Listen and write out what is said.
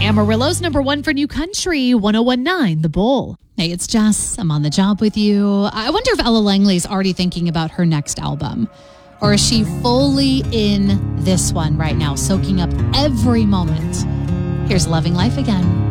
Amarillo's number one for new country, 1019 The Bull. Hey, it's Jess. I'm on the job with you. I wonder if Ella Langley's already thinking about her next album. Or is she fully in this one right now, soaking up every moment? Here's Loving Life Again.